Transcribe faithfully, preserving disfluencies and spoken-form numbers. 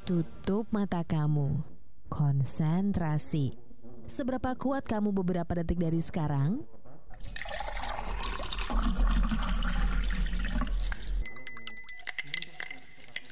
Tutup mata kamu. Konsentrasi. Seberapa kuat kamu beberapa detik dari sekarang?